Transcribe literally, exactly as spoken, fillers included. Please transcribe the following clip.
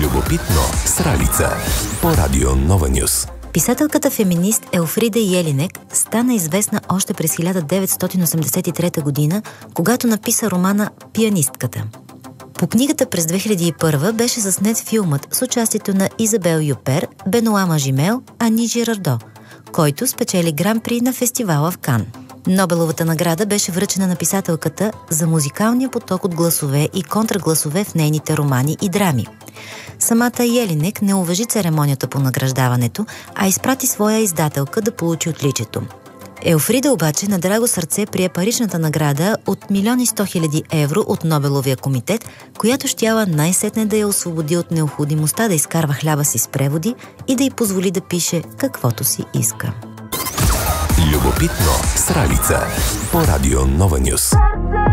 Любопитно с Ралица по Радио Нова Нюс. Писателката-феминист Елфрида Елинек стана известна още през хиляда деветстотин осемдесет и трета година, когато написа романа «Пианистката». По книгата през две хиляди и първа беше заснет филмът с участието на Изабел Юпер, Бенуа Мажимел, Ани Жирардо, който спечели гран-при на фестивала в Кан. Нобеловата награда беше връчена на писателката за музикалния поток от гласове и контрагласове в нейните романи и драми. Самата Елинек не уважи церемонията по награждаването, а изпрати своя издателка да получи отличието. Елфрида обаче на драго сърце прие паричната награда от милион и сто хиляди евро от Нобеловия комитет, която щяла най-сетне да я освободи от необходимостта да изкарва хляба си с преводи и да й позволи да пише каквото си иска. Любопитно с Ралица по Радио Нова Нюс.